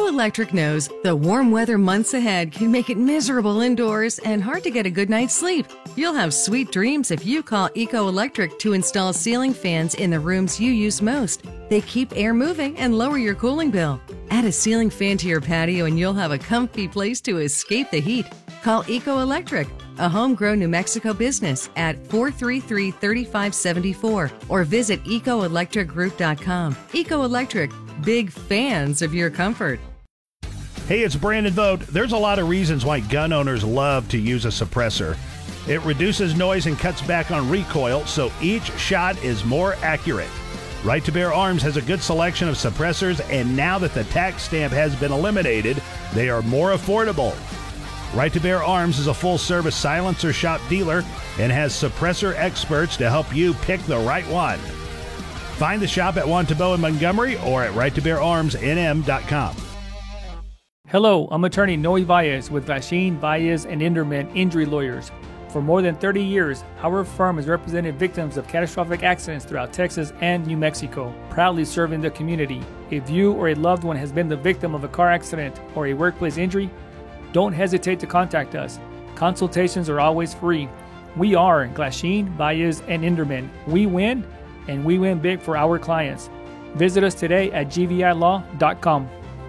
Electric knows the warm weather months ahead can make it miserable indoors and hard to get a good night's sleep. You'll have sweet dreams if you call Eco Electric to install ceiling fans in the rooms you use most. They keep air moving and lower your cooling bill. Add a ceiling fan to your patio and you'll have a comfy place to escape the heat. Call Eco Electric, a homegrown New Mexico business, at 433-3574 or visit ecoelectricgroup.com. Eco Electric, big fans of your comfort. Hey, it's Brandon Vogt. There's a lot of reasons why gun owners love to use a suppressor. It reduces noise and cuts back on recoil, so each shot is more accurate. Right to Bear Arms has a good selection of suppressors, and now that the tax stamp has been eliminated, they are more affordable. Right to Bear Arms is a full-service silencer shop dealer and has suppressor experts to help you pick the right one. Find the shop at Wantabo in Montgomery or at righttobeararmsnm.com. Hello, I'm attorney Noe Valles with Glasheen, Valles, and Inderman Injury Lawyers. For more than 30 years, our firm has represented victims of catastrophic accidents throughout Texas and New Mexico, proudly serving the community. If you or a loved one has been the victim of a car accident or a workplace injury, don't hesitate to contact us. Consultations are always free. We are Glasheen, Valles, and Inderman. We win, and we win big for our clients. Visit us today at gvilaw.com.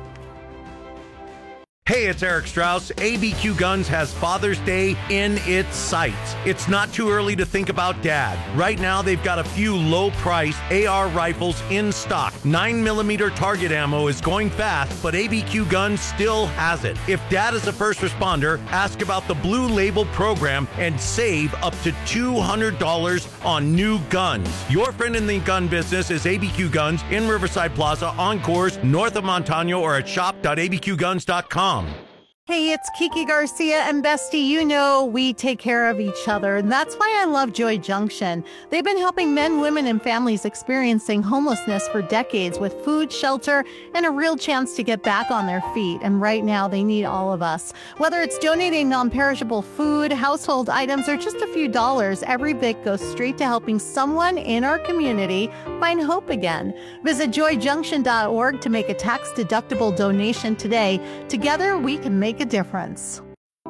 Hey, it's Eric Strauss. ABQ Guns has Father's Day in its sights. It's not too early to think about Dad. Right now, they've got a few low-priced AR rifles in stock. 9mm target ammo is going fast, but ABQ Guns still has it. If Dad is a first responder, ask about the Blue Label program and save up to $200 on new guns. Your friend in the gun business is ABQ Guns in Riverside Plaza, Encores, north of Montano, or at shop.abqguns.com. Hey, it's Kiki Garcia, and Bestie, you know we take care of each other, and that's why I love Joy Junction. They've been helping men, women, and families experiencing homelessness for decades with food, shelter, and a real chance to get back on their feet, and right now they need all of us. Whether it's donating non-perishable food, household items, or just a few dollars, every bit goes straight to helping someone in our community find hope again. Visit joyjunction.org to make a tax-deductible donation today. Together, we can make a difference.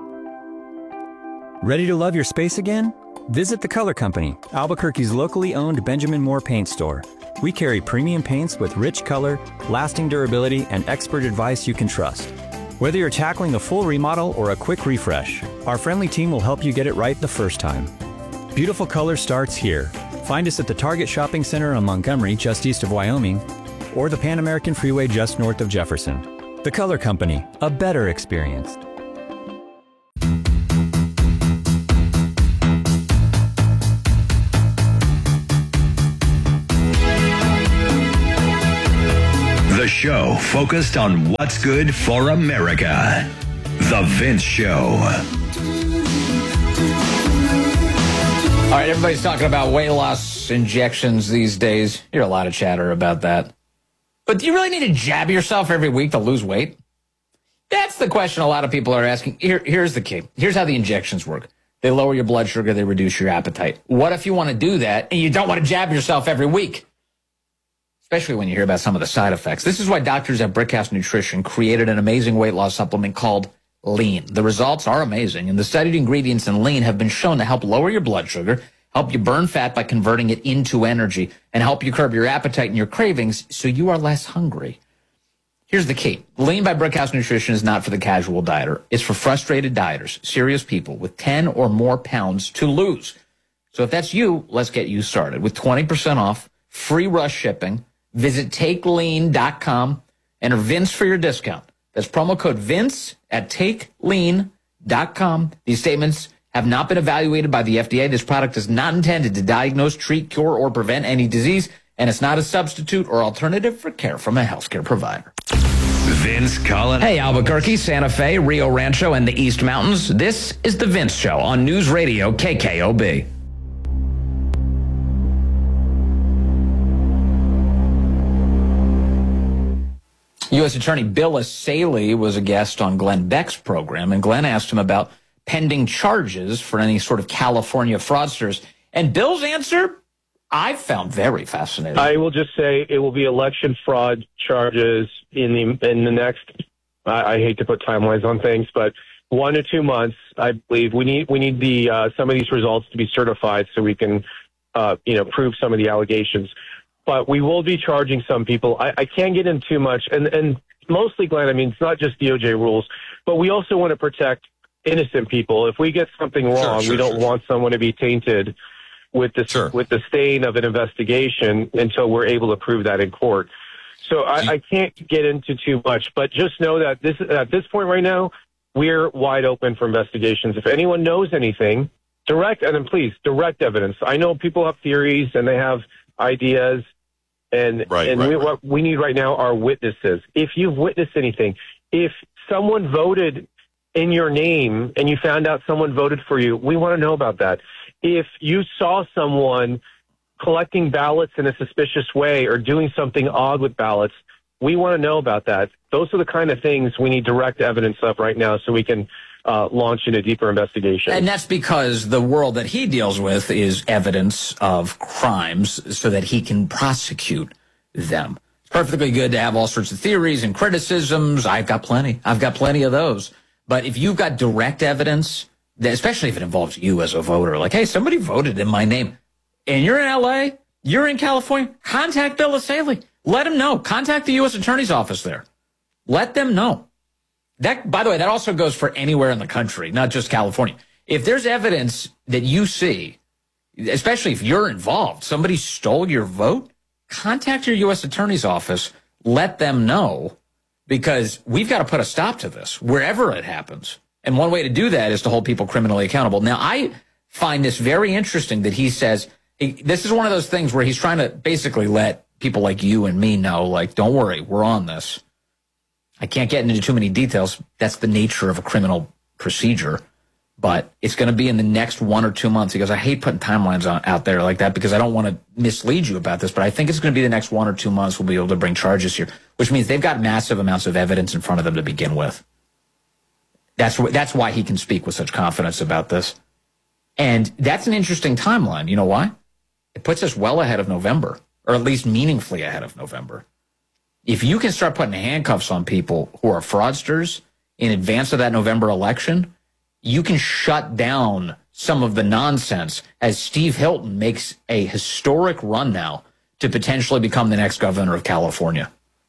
Ready to love your space again? Visit The Color Company, Albuquerque's locally owned Benjamin Moore paint store. We carry premium paints with rich color, lasting durability, and expert advice you can trust. Whether you're tackling a full remodel or a quick refresh, our friendly team will help you get it right the first time. Beautiful color starts here. Find us at the Target Shopping Center on Montgomery, just east of Wyoming, or the Pan American Freeway just north of Jefferson. The Color Company, a better experience. The show focused on what's good for America. The Vince Show. All right, everybody's talking about weight loss injections these days. You hear a lot of chatter about that. But do you really need to jab yourself every week to lose weight? That's the question a lot of people are asking. Here's the key. Here's how the injections work. They lower your blood sugar. They reduce your appetite. What if you want to do that and you don't want to jab yourself every week? Especially when you hear about some of the side effects. This is why doctors at Brickhouse Nutrition created an amazing weight loss supplement called Lean. The results are amazing, and the studied ingredients in Lean have been shown to help lower your blood sugar, help you burn fat by converting it into energy, and help you curb your appetite and your cravings so you are less hungry. Here's the key. Lean by Brickhouse Nutrition is not for the casual dieter. It's for frustrated dieters, serious people with 10 or more pounds to lose. So if that's you, let's get you started. With 20% off, free rush shipping, visit TakeLean.com, enter Vince for your discount. That's promo code Vince at TakeLean.com. These statements have not been evaluated by the FDA. This product is not intended to diagnose, treat, cure, or prevent any disease, and it's not a substitute or alternative for care from a healthcare provider. Vince Collins. Hey, Albuquerque, Santa Fe, Rio Rancho, and the East Mountains. This is The Vince Show on News Radio KKOB. U.S. Attorney Bill Essayli was a guest on Glenn Beck's program, and Glenn asked him about pending charges for any sort of California fraudsters. And Bill's answer, I found very fascinating. I will just say it will be election fraud charges in the next I hate to put timelines on things, but 1 to 2 months, I believe we need the some of these results to be certified so we can prove some of the allegations. But we will be charging some people. I can't get in too much, and mostly, Glenn, I mean, it's not just DOJ rules, but we also want to protect innocent people. If we get something wrong, we don't want someone to be tainted with the stain of an investigation until we're able to prove that in court. So I can't get into too much, but just know that at this point right now, we're wide open for investigations. If anyone knows anything, direct evidence. I know people have theories and they have ideas, what we need right now are witnesses. If you've witnessed anything, if someone voted in your name and you found out someone voted for you, we want to know about that. If you saw someone collecting ballots in a suspicious way or doing something odd with ballots, we want to know about that. Those are the kind of things we need direct evidence of right now so we can launch in a deeper investigation. And that's because the world that he deals with is evidence of crimes so that he can prosecute them. It's perfectly good to have all sorts of theories and criticisms. I've got plenty of those. But if you've got direct evidence, especially if it involves you as a voter, like, hey, somebody voted in my name, and you're in L.A., you're in California, contact Bill Asaley. Let him know. Contact the U.S. Attorney's Office there. Let them know. That, by the way, that also goes for anywhere in the country, not just California. If there's evidence that you see, especially if you're involved, somebody stole your vote, contact your U.S. Attorney's Office. Let them know, because we've got to put a stop to this wherever it happens. And one way to do that is to hold people criminally accountable. Now, I find this very interesting that he says, this is one of those things where he's trying to basically let people like you and me know, like, don't worry, we're on this. I can't get into too many details. That's the nature of a criminal procedure. But it's going to be in the next 1 or 2 months. He goes, I hate putting timelines out there like that because I don't want to mislead you about this. But I think it's going to be the next 1 or 2 months we'll be able to bring charges here, which means they've got massive amounts of evidence in front of them to begin with. That's why he can speak with such confidence about this. And that's an interesting timeline. You know why? It puts us well ahead of November, or at least meaningfully ahead of November. If you can start putting handcuffs on people who are fraudsters in advance of that November election, you can shut down some of the nonsense as Steve Hilton makes a historic run now to potentially become the next governor of California.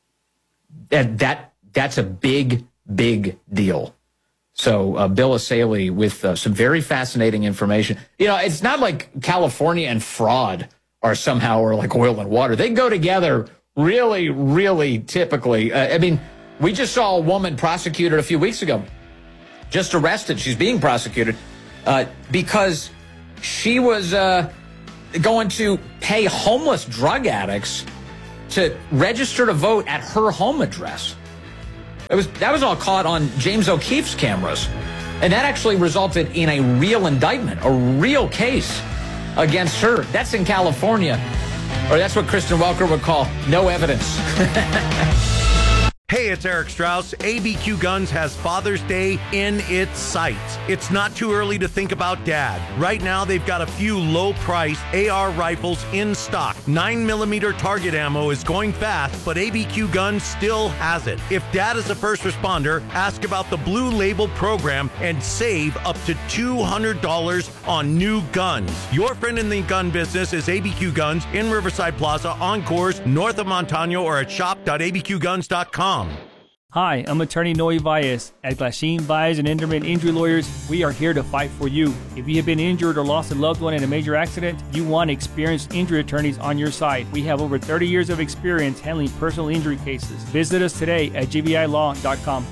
That's a big, big deal. So Bill Asaley with some very fascinating information. You know, it's not like California and fraud are like oil and water. They go together really, really typically. I mean, we just saw a woman prosecuted a few weeks ago, just arrested. She's being prosecuted because she was going to pay homeless drug addicts to register to vote at her home address. That was all caught on James O'Keefe's cameras. And that actually resulted in a real indictment, a real case against her. That's in California. Or that's what Kristen Welker would call no evidence. Hey, it's Eric Strauss. ABQ Guns has Father's Day in its sights. It's not too early to think about Dad. Right now, they've got a few low-priced AR rifles in stock. 9mm target ammo is going fast, but ABQ Guns still has it. If Dad is a first responder, ask about the Blue Label program and save up to $200 on new guns. Your friend in the gun business is ABQ Guns in Riverside Plaza, Encores, north of Montano, or at shop.abqguns.com. Hi, I'm attorney Noe Valles. At Glasheen, Valles and Enderman Injury Lawyers, we are here to fight for you. If you have been injured or lost a loved one in a major accident, you want experienced injury attorneys on your side. We have over 30 years of experience handling personal injury cases. Visit us today at gvilaw.com.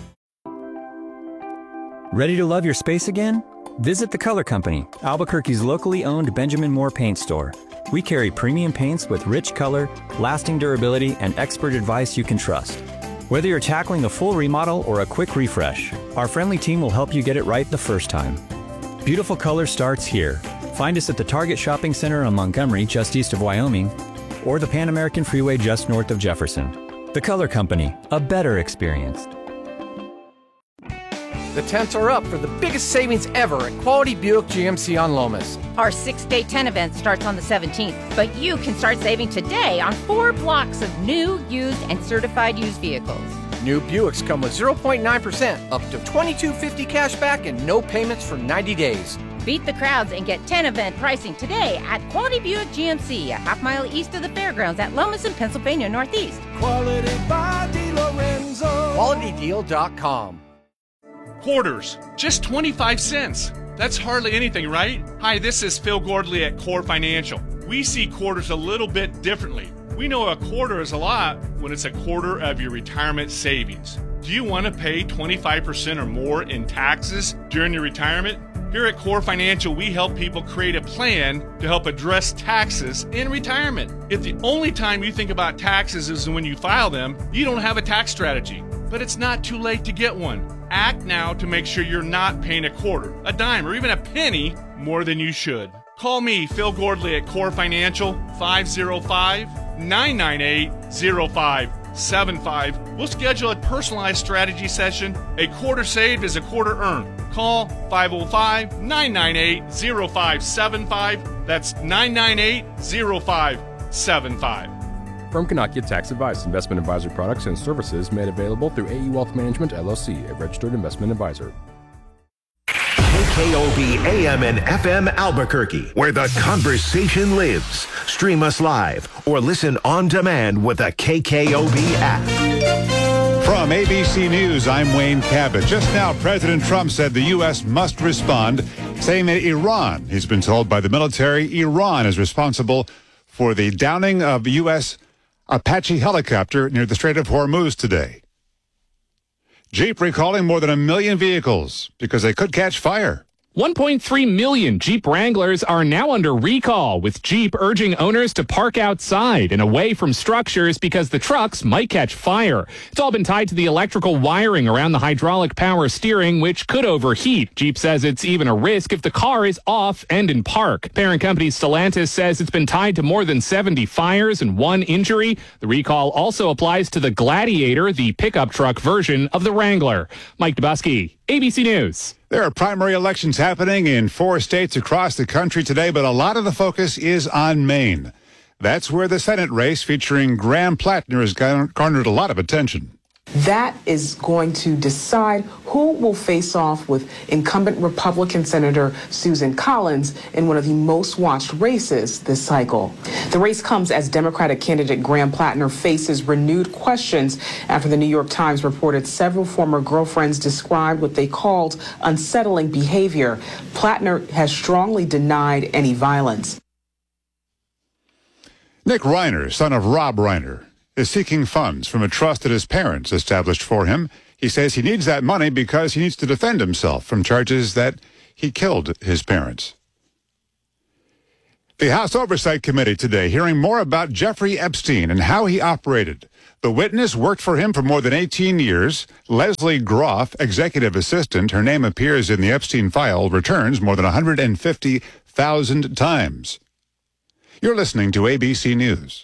Ready to love your space again? Visit The Color Company, Albuquerque's locally owned Benjamin Moore paint store. We carry premium paints with rich color, lasting durability, and expert advice you can trust. Whether you're tackling a full remodel or a quick refresh, our friendly team will help you get it right the first time. Beautiful color starts here. Find us at the Target Shopping Center on Montgomery, just east of Wyoming, or the Pan American Freeway just north of Jefferson. The Color Company, a better experience. The tents are up for the biggest savings ever at Quality Buick GMC on Lomas. Our 6-day tent event starts on the 17th, but you can start saving today on 4 blocks of new, used, and certified used vehicles. New Buicks come with 0.9%, up to $22.50 cash back and no payments for 90 days. Beat the crowds and get 10 event pricing today at Quality Buick GMC, a half mile east of the fairgrounds at Lomas in Pennsylvania Northeast. Quality by DeLorenzo. QualityDeal.com. Quarters, just 25 cents. That's hardly anything, right? Hi, this is Phil Gordley at Core Financial. We see quarters a little bit differently. We know a quarter is a lot when it's a quarter of your retirement savings. Do you want to pay 25% or more in taxes during your retirement? Here at Core Financial, we help people create a plan to help address taxes in retirement. If the only time you think about taxes is when you file them, you don't have a tax strategy. But it's not too late to get one. Act now to make sure you're not paying a quarter, a dime, or even a penny more than you should. Call me, Phil Gordley, at Core Financial, 505-998-0575. We'll schedule a personalized strategy session. A quarter saved is a quarter earned. Call 505-998-0575. That's 998-0575. Firm cannot get tax advice. Investment advisory products and services made available through AE Wealth Management, LLC, a registered investment advisor. KKOB AM and FM Albuquerque, where the conversation lives. Stream us live or listen on demand with the KKOB app. From ABC News, I'm Wayne Cabot. Just now, President Trump said the U.S. must respond, saying that Iran, he's been told by the military, Iran is responsible for the downing of U.S. Apache helicopter near the Strait of Hormuz today. Jeep recalling more than 1 million vehicles because they could catch fire. 1.3 million Jeep Wranglers are now under recall, with Jeep urging owners to park outside and away from structures because the trucks might catch fire. It's all been tied to the electrical wiring around the hydraulic power steering, which could overheat. Jeep says it's even a risk if the car is off and in park. Parent company Stellantis says it's been tied to more than 70 fires and 1 injury. The recall also applies to the Gladiator, the pickup truck version of the Wrangler. Mike Dubusky, ABC News. There are primary elections happening in 4 states across the country today, but a lot of the focus is on Maine. That's where the Senate race featuring Graham Plattner has garnered a lot of attention. That is going to decide who will face off with incumbent Republican Senator Susan Collins in one of the most watched races this cycle. The race comes as Democratic candidate Graham Plattner faces renewed questions after the New York Times reported several former girlfriends described what they called unsettling behavior. Plattner has strongly denied any violence. Nick Reiner, son of Rob Reiner, is seeking funds from a trust that his parents established for him. He says he needs that money because he needs to defend himself from charges that he killed his parents. The House Oversight Committee today hearing more about Jeffrey Epstein and how he operated. The witness worked for him for more than 18 years. Leslie Groff, executive assistant, her name appears in the Epstein file, returns more than 150,000 times. You're listening to ABC News.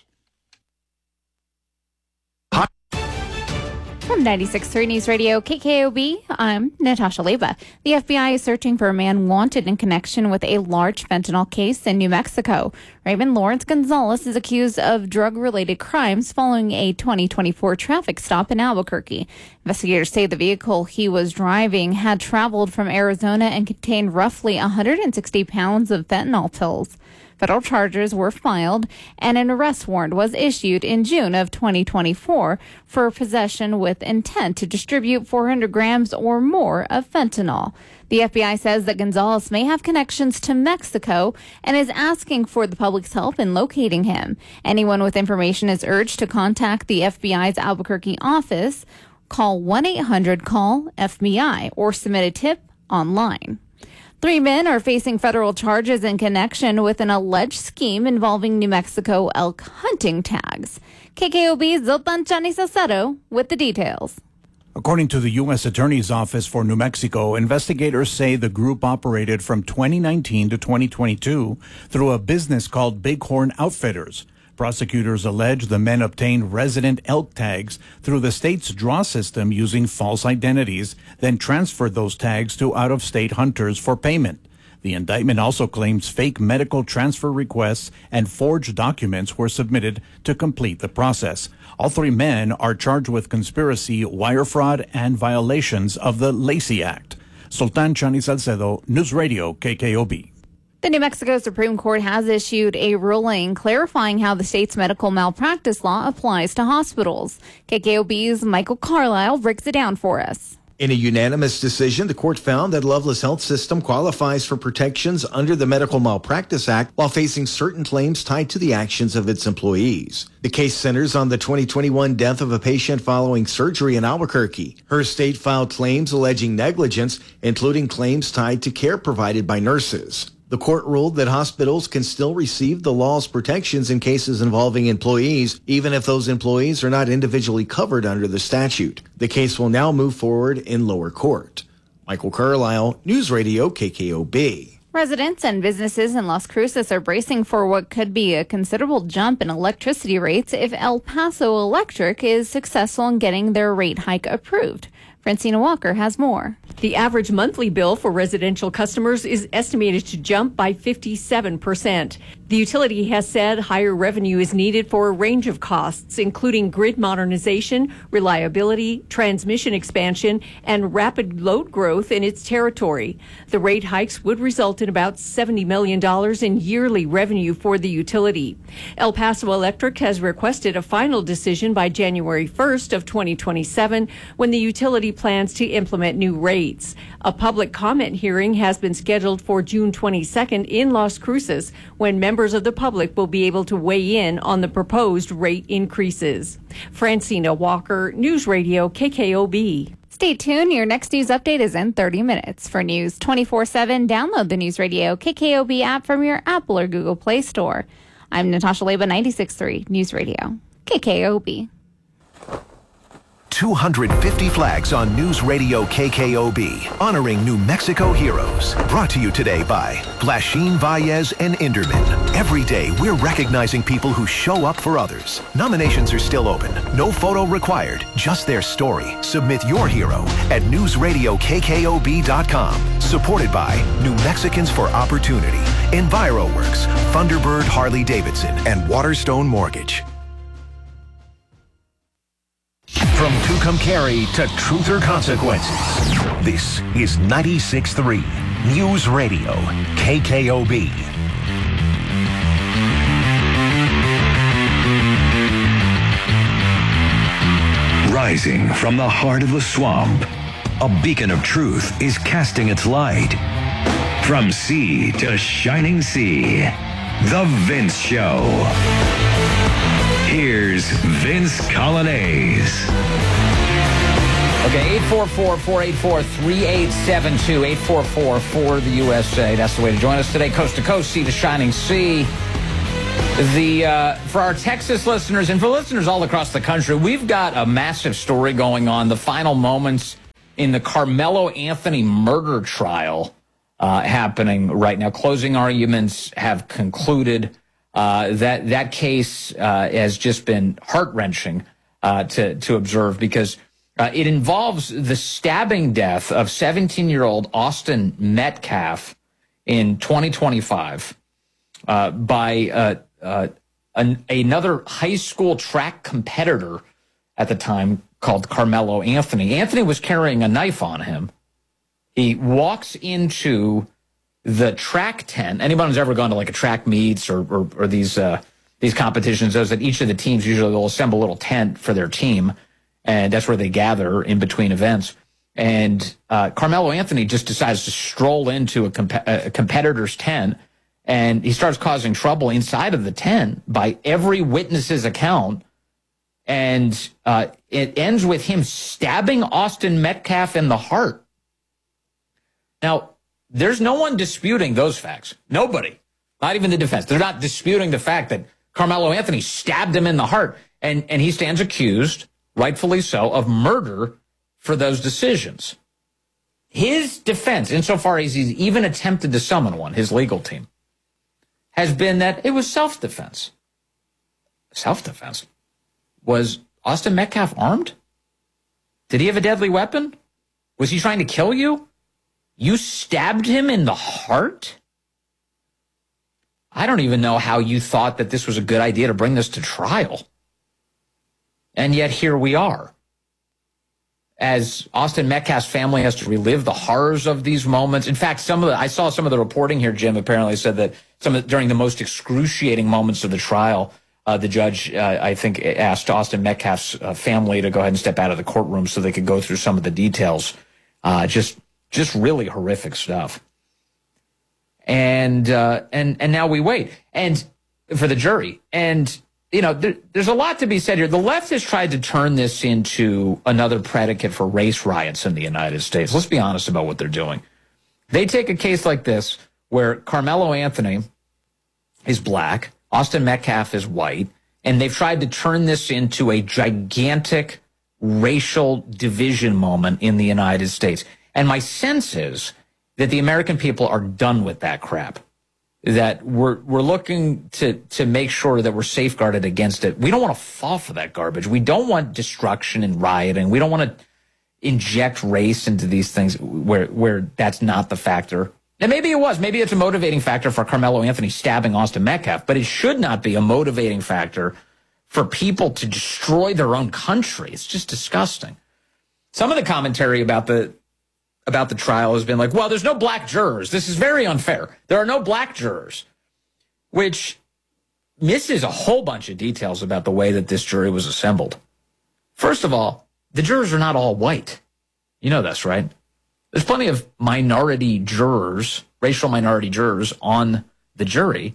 From 96.3 News Radio KKOB, I'm Natasha Leba. The FBI is searching for a man wanted in connection with a large fentanyl case in New Mexico. Raymond Lawrence Gonzalez is accused of drug-related crimes following a 2024 traffic stop in Albuquerque. Investigators say the vehicle he was driving had traveled from Arizona and contained roughly 160 pounds of fentanyl pills. Federal charges were filed and an arrest warrant was issued in June of 2024 for possession with intent to distribute 400 grams or more of fentanyl. The FBI says that Gonzalez may have connections to Mexico and is asking for the public's help in locating him. Anyone with information is urged to contact the FBI's Albuquerque office, call 1-800-CALL-FBI, or submit a tip online. 3 men are facing federal charges in connection with an alleged scheme involving New Mexico elk hunting tags. KKOB's Zoltan Chani with the details. According to the U.S. Attorney's Office for New Mexico, investigators say the group operated from 2019 to 2022 through a business called Bighorn Outfitters. Prosecutors allege the men obtained resident elk tags through the state's draw system using false identities, then transferred those tags to out-of-state hunters for payment. The indictment also claims fake medical transfer requests and forged documents were submitted to complete the process. All three men are charged with conspiracy, wire fraud, and violations of the Lacey Act. Sultan Chani Salcedo, News Radio, KKOB. The New Mexico Supreme Court has issued a ruling clarifying how the state's medical malpractice law applies to hospitals. KKOB's Michael Carlisle breaks it down for us. In a unanimous decision, the court found that Loveless Health System qualifies for protections under the Medical Malpractice Act while facing certain claims tied to the actions of its employees. The case centers on the 2021 death of a patient following surgery in Albuquerque. Her state filed claims alleging negligence, including claims tied to care provided by nurses. The court ruled that hospitals can still receive the law's protections in cases involving employees, even if those employees are not individually covered under the statute. The case will now move forward in lower court. Michael Carlisle, News Radio, KKOB. Residents and businesses in Las Cruces are bracing for what could be a considerable jump in electricity rates if El Paso Electric is successful in getting their rate hike approved. Francina Walker has more. The average monthly bill for residential customers is estimated to jump by 57%. The utility has said higher revenue is needed for a range of costs, including grid modernization, reliability, transmission expansion, and rapid load growth in its territory. The rate hikes would result in about $70 million in yearly revenue for the utility. El Paso Electric has requested a final decision by January 1st of 2027 when the utility plans to implement new rates. A public comment hearing has been scheduled for June 22nd in Las Cruces, when members of the public will be able to weigh in on the proposed rate increases. Francina Walker, News Radio, KKOB. Stay tuned. Your next news update is in 30 minutes. For News 24/7, download the News Radio KKOB app from your Apple or Google Play Store. I'm Natasha Leba, 96.3 News Radio, KKOB. 250 flags on News Radio KKOB, honoring New Mexico heroes. Brought to you today by Blashin, Valles, and Inderman. Every day, we're recognizing people who show up for others. Nominations are still open. No photo required, just their story. Submit your hero at newsradiokkkob.com. Supported by New Mexicans for Opportunity, EnviroWorks, Thunderbird Harley Davidson, and Waterstone Mortgage. From Tucumcari to Truth or Consequences, this is 96.3 News Radio, KKOB. Rising from the heart of the swamp, a beacon of truth is casting its light. From sea to shining sea, The Vince Show. Here's Vince Coglianese. Okay, 844-484-3872, 844 the USA. That's the way to join us today. Coast to coast, sea to shining sea. For our Texas listeners and for listeners all across the country, we've got a massive story going on. The final moments in the Carmelo Anthony murder trial happening right now. Closing arguments have concluded. That case has just been heart-wrenching to observe because it involves the stabbing death of 17-year-old Austin Metcalf in 2025 by another high school track competitor at the time called Carmelo Anthony. Anthony was carrying a knife on him. He walks into the track tent. Anyone who's ever gone to like a track meets or these competitions knows that each of the teams usually will assemble a little tent for their team, and that's where they gather in between events. And Carmelo Anthony just decides to stroll into a competitor's tent, and he starts causing trouble inside of the tent by every witness's account. And it ends with him stabbing Austin Metcalf in the heart. Now, there's no one disputing those facts. Nobody. Not even the defense. They're not disputing the fact that Carmelo Anthony stabbed him in the heart. And he stands accused, rightfully so, of murder for those decisions. His defense, insofar as he's even attempted to summon one, his legal team, has been that it was self-defense. Self-defense? Was Austin Metcalf armed? Did he have a deadly weapon? Was he trying to kill you? You stabbed him in the heart? I don't even know how you thought that this was a good idea to bring this to trial. And yet here we are. As Austin Metcalf's family has to relive the horrors of these moments. In fact, I saw some of the reporting here, Jim, apparently said that during the most excruciating moments of the trial, the judge, I think, asked Austin Metcalf's family to go ahead and step out of the courtroom so they could go through some of the details. Just really horrific stuff. And now we wait for the jury. And there's a lot to be said here. The left has tried to turn this into another predicate for race riots in the United States. Let's be honest about what they're doing. They take a case like this where Carmelo Anthony is black, Austin Metcalf is white, and they've tried to turn this into a gigantic racial division moment in the United States. And my sense is that the American people are done with that crap. That we're looking to make sure that we're safeguarded against it. We don't want to fall for that garbage. We don't want destruction and rioting. We don't want to inject race into these things where that's not the factor. And maybe it was. Maybe it's a motivating factor for Carmelo Anthony stabbing Austin Metcalf, but it should not be a motivating factor for people to destroy their own country. It's just disgusting. Some of the commentary about the trial has been like, well, there's no black jurors. This is very unfair. There are no black jurors, which misses a whole bunch of details about the way that this jury was assembled. First of all, the jurors are not all white. You know this, right? There's plenty of minority jurors, racial minority jurors on the jury.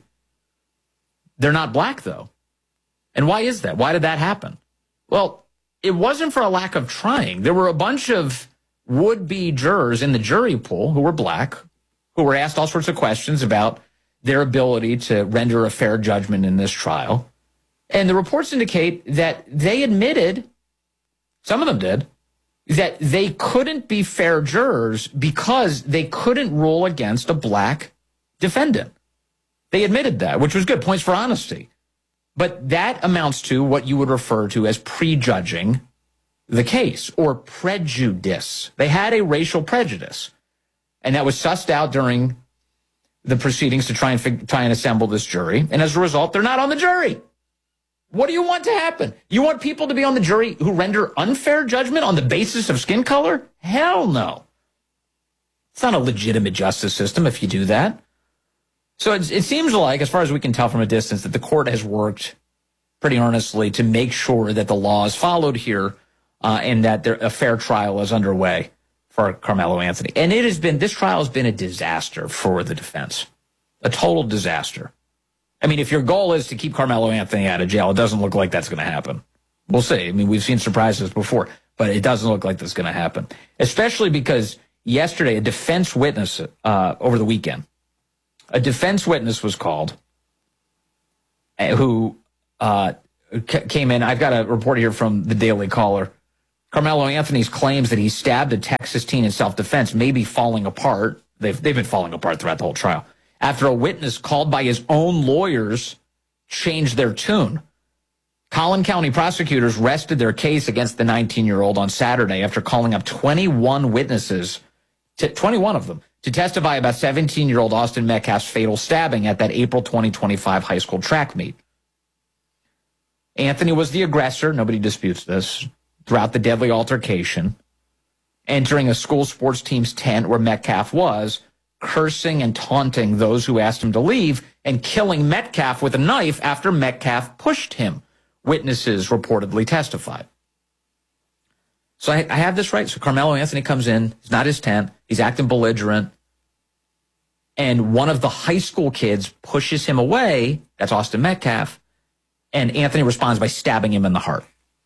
They're not black, though. And why is that? Why did that happen? Well, it wasn't for a lack of trying. There were a bunch of would-be jurors in the jury pool who were black, who were asked all sorts of questions about their ability to render a fair judgment in this trial. And the reports indicate that they admitted, some of them did, that they couldn't be fair jurors because they couldn't rule against a black defendant. They admitted that, which was good, points for honesty. But that amounts to what you would refer to as prejudging the case, or prejudice. They had a racial prejudice, and that was sussed out during the proceedings to try and assemble this jury. And as a result, they're not on the jury. What do you want to happen? You want people to be on the jury who render unfair judgment on the basis of skin color? Hell no. It's not a legitimate justice system if you do that. So it seems like, as far as we can tell from a distance, that the court has worked pretty earnestly to make sure that the law is followed here, and that a fair trial is underway for Carmelo Anthony. And this trial has been a disaster for the defense, a total disaster. I mean, if your goal is to keep Carmelo Anthony out of jail, it doesn't look like that's going to happen. We'll see. I mean, we've seen surprises before, but it doesn't look like that's going to happen, especially because yesterday a defense witness, over the weekend, a defense witness was called who came in. I've got a report here from the Daily Caller. Carmelo Anthony's claims that he stabbed a Texas teen in self-defense may be falling apart. They've been falling apart throughout the whole trial, after a witness called by his own lawyers changed their tune. Collin County prosecutors rested their case against the 19-year-old on Saturday after calling up 21 witnesses, 21 of them, to testify about 17-year-old Austin Metcalf's fatal stabbing at that April 2025 high school track meet. Anthony was the aggressor, nobody disputes this, throughout the deadly altercation, entering a school sports team's tent where Metcalf was, cursing and taunting those who asked him to leave, and killing Metcalf with a knife after Metcalf pushed him, witnesses reportedly testified. So I have this right. So Carmelo Anthony comes in, it's not his tent, he's acting belligerent, and one of the high school kids pushes him away, that's Austin Metcalf, and Anthony responds by stabbing him in the heart.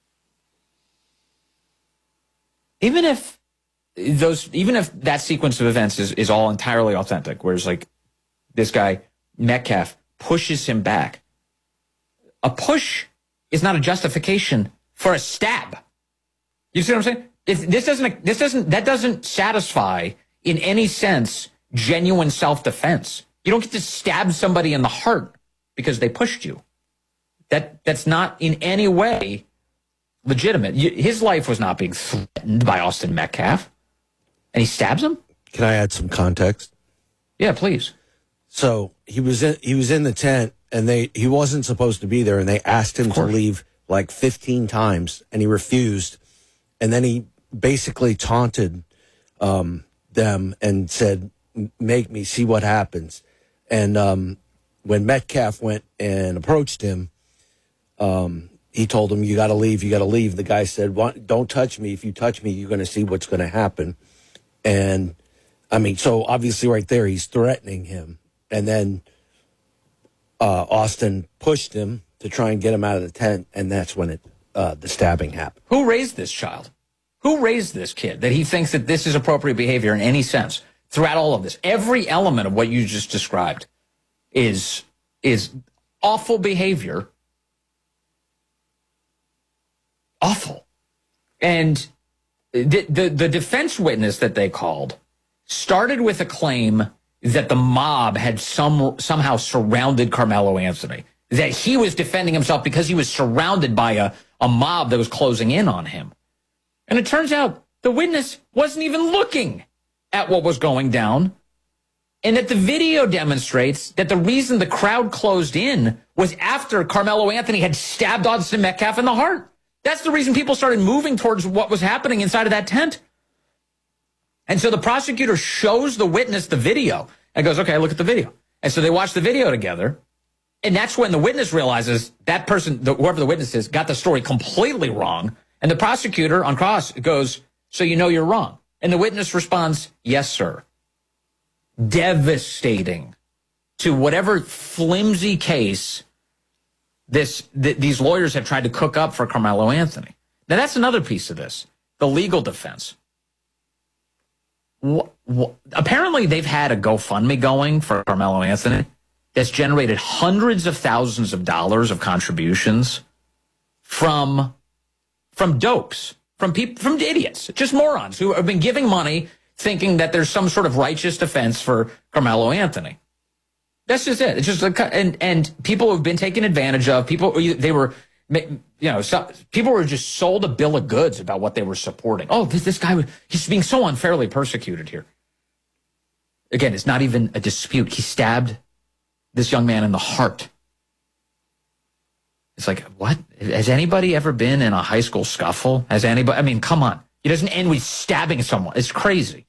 Even if that sequence of events is all entirely authentic, whereas like this guy, Metcalf, pushes him back, a push is not a justification for a stab. You see what I'm saying? That doesn't satisfy in any sense genuine self-defense. You don't get to stab somebody in the heart because they pushed you. That's not in any way legitimate. His life was not being threatened by Austin Metcalf, and he stabs him? Can I add some context? Yeah, please. So he was in the tent, and he wasn't supposed to be there, and they asked him to leave like 15 times, and he refused. And then he basically taunted them and said, "Make me see what happens." And when Metcalf went and approached him, he told him, "You got to leave. You got to leave." The guy said, "Don't touch me. If you touch me, you're going to see what's going to happen." And I mean, so obviously right there, he's threatening him. And then Austin pushed him to try and get him out of the tent, and that's when the stabbing happened. Who raised this child? Who raised this kid that he thinks that this is appropriate behavior in any sense? Throughout all of this, every element of what you just described is awful behavior. Awful. And the defense witness that they called started with a claim that the mob had somehow surrounded Carmelo Anthony, that he was defending himself because he was surrounded by a mob that was closing in on him. And it turns out the witness wasn't even looking at what was going down, and that the video demonstrates that the reason the crowd closed in was after Carmelo Anthony had stabbed Austin Metcalf in the heart. That's the reason people started moving towards what was happening inside of that tent. And so the prosecutor shows the witness the video and goes, "Okay, look at the video." And so they watch the video together. And that's when the witness realizes that person, whoever the witness is, got the story completely wrong. And the prosecutor on cross goes, "So you know you're wrong?" And the witness responds, "Yes, sir." Devastating to whatever flimsy case these lawyers have tried to cook up for Carmelo Anthony. Now, that's another piece of this, the legal defense. Apparently, they've had a GoFundMe going for Carmelo Anthony that's generated hundreds of thousands of dollars of contributions from dopes, from idiots, just morons who have been giving money thinking that there's some sort of righteous defense for Carmelo Anthony. That's just it. It's just and people have been taken advantage of. People were just sold a bill of goods about what they were supporting. Oh, this guy, he's being so unfairly persecuted here. Again, it's not even a dispute. He stabbed this young man in the heart. It's like, what? Has anybody ever been in a high school scuffle? Has anybody? I mean, come on. It doesn't end with stabbing someone. It's crazy.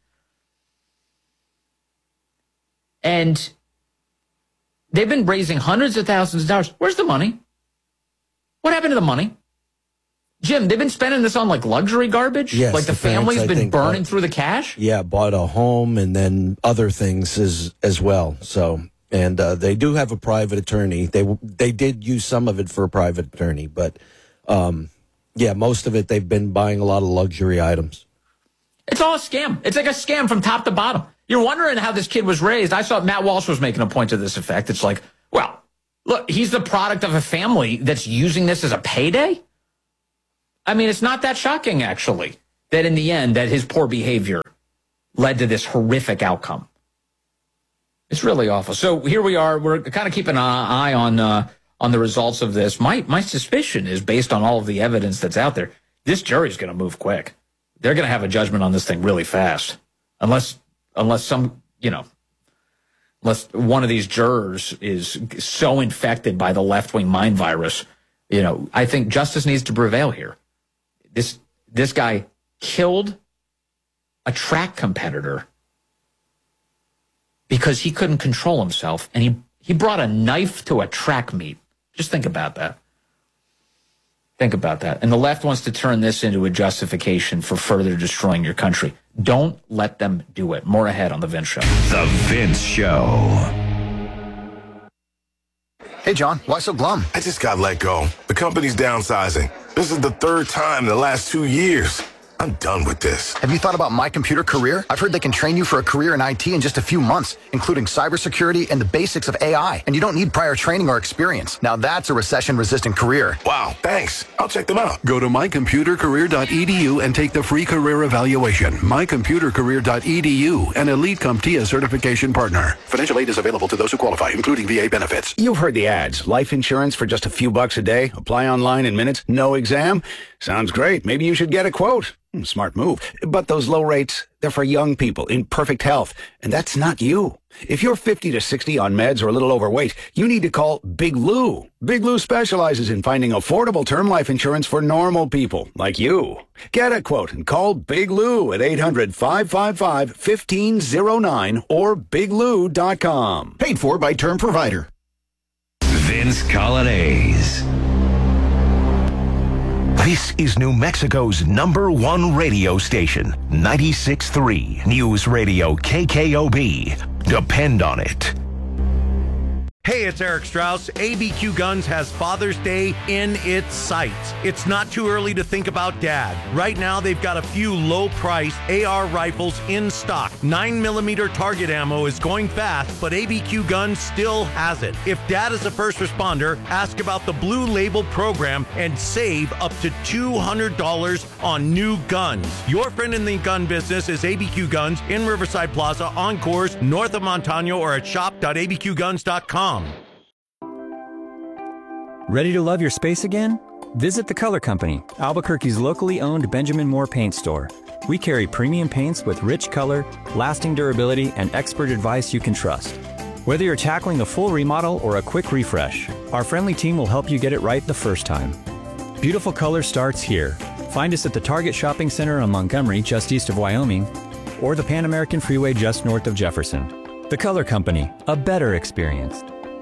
And they've been raising hundreds of thousands of dollars. Where's the money? What happened to the money? Jim, they've been spending this on like luxury garbage? Yes, like the family's been burning through the cash? Yeah, bought a home and then other things as well. So, and they do have a private attorney. They did use some of it for a private attorney, but yeah, most of it they've been buying a lot of luxury items. It's all a scam. It's like a scam from top to bottom. You're wondering how this kid was raised. I saw Matt Walsh was making a point to this effect. It's like, well, look, he's the product of a family that's using this as a payday. I mean, it's not that shocking, actually, that in the end, that his poor behavior led to this horrific outcome. It's really awful. So here we are. We're kind of keeping an eye on the results of this. My suspicion is, based on all of the evidence that's out there, this jury's going to move quick. They're going to have a judgment on this thing really fast, unless some, unless one of these jurors is so infected by the left-wing mind virus. I think justice needs to prevail here. This guy killed a track competitor because he couldn't control himself, and he brought a knife to a track meet. Just think about that. Think about that. And the left wants to turn this into a justification for further destroying your country. Don't let them do it. More ahead on The Vince Show. The Vince Show. Hey, John, why so glum? I just got let go. The company's downsizing. This is the third time in the last 2 years. I'm done with this. Have you thought about My Computer Career? I've heard they can train you for a career in IT in just a few months, including cybersecurity and the basics of AI. And you don't need prior training or experience. Now that's a recession-resistant career. Wow, thanks. I'll check them out. Go to mycomputercareer.edu and take the free career evaluation. mycomputercareer.edu, an elite CompTIA certification partner. Financial aid is available to those who qualify, including VA benefits. You've heard the ads. Life insurance for just a few bucks a day. Apply online in minutes. No exam. Sounds great. Maybe you should get a quote. Smart move. But those low rates, they're for young people in perfect health. And that's not you. If you're 50 to 60 on meds or a little overweight, you need to call Big Lou. Big Lou specializes in finding affordable term life insurance for normal people like you. Get a quote and call Big Lou at 800-555-1509 or biglou.com. Paid for by Term Provider. Vince Colonnese. This is New Mexico's #1 radio station, 96.3 News Radio KKOB. Depend on it. Hey, it's Eric Strauss. ABQ Guns has Father's Day in its sights. It's not too early to think about Dad. Right now, they've got a few low-priced AR rifles in stock. 9mm target ammo is going fast, but ABQ Guns still has it. If Dad is a first responder, ask about the Blue Label program and save up to $200 on new guns. Your friend in the gun business is ABQ Guns in Riverside Plaza, Encores, north of Montano, or at shop.abqguns.com. Ready to love your space again? Visit The Color Company, Albuquerque's locally owned Benjamin Moore paint store. We carry premium paints with rich color, lasting durability, and expert advice you can trust. Whether you're tackling a full remodel or a quick refresh, our friendly team will help you get it right the first time. Beautiful color starts here. Find us at the Target Shopping Center on Montgomery, just east of Wyoming, or the Pan American Freeway just north of Jefferson. The Color Company, a better experience.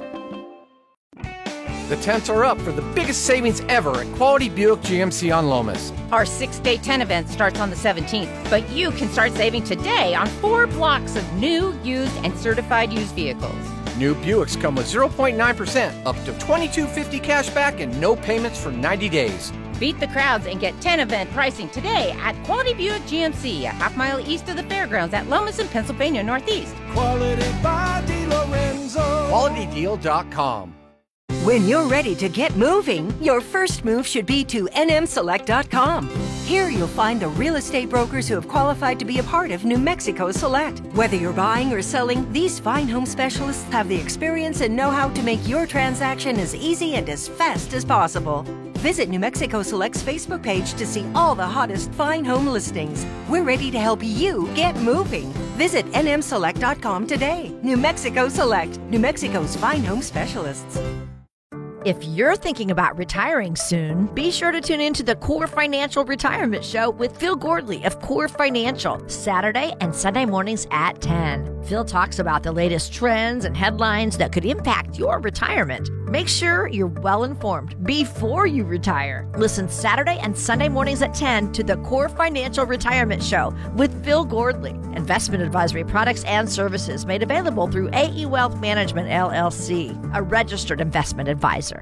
The tents are up for the biggest savings ever at Quality Buick GMC on Lomas. Our 6-day tent event starts on the 17th, but you can start saving today on 4 blocks of new, used, and certified used vehicles. New Buicks come with 0.9%, up to $22.50 cash back and no payments for 90 days. Beat the crowds and get 10 event pricing today at Quality Buick GMC, a half-mile east of the fairgrounds at Lomas in Pennsylvania Northeast. Quality by DeLorenzo. QualityDeal.com. When you're ready to get moving, your first move should be to nmselect.com. Here you'll find the real estate brokers who have qualified to be a part of New Mexico Select. Whether you're buying or selling, these fine home specialists have the experience and know-how to make your transaction as easy and as fast as possible. Visit New Mexico Select's Facebook page to see all the hottest fine home listings. We're ready to help you get moving. Visit nmselect.com today. New Mexico Select, New Mexico's fine home specialists. If you're thinking about retiring soon, be sure to tune in to the Core Financial Retirement Show with Phil Gordley of Core Financial, Saturday and Sunday mornings at 10. Phil talks about the latest trends and headlines that could impact your retirement. Make sure you're well informed before you retire. Listen Saturday and Sunday mornings at 10 to the Core Financial Retirement Show with Phil Gordley. Investment advisory products and services made available through AE Wealth Management, LLC, a registered investment advisor.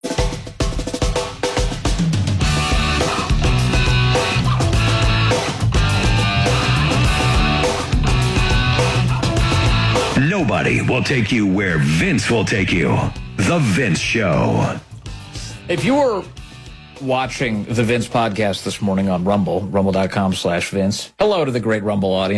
Nobody will take you where Vince will take you. The Vince Show. If you were watching the Vince podcast this morning on Rumble, rumble.com/Vince, hello to the great Rumble audience.